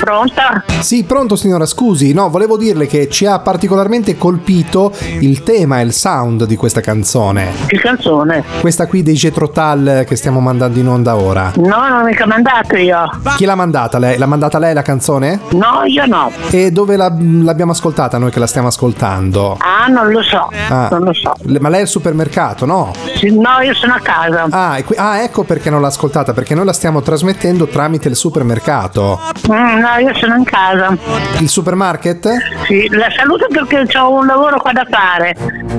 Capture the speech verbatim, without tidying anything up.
Pronta? Sì, pronto signora, scusi, no, volevo dirle che ci ha particolarmente colpito il tema e il sound di questa canzone. Che canzone? Questa qui dei Jethro Tull che stiamo mandando in onda ora. No, non mica mandato io. Chi l'ha mandata lei? L'ha mandata lei la canzone? No, io no. E dove la, l'abbiamo ascoltata noi che la stiamo ascoltando? Ah, non lo so, Ah. non lo so. Le- Ma lei è al supermercato, no? Sì, no, io sono a casa. Ah, e qui- ah, ecco perché non l'ha ascoltata, perché noi la stiamo trasmettendo tramite il supermercato. Mm, no, io sono in casa. Il supermarket? Sì, la saluto perché ho un lavoro qua da fare.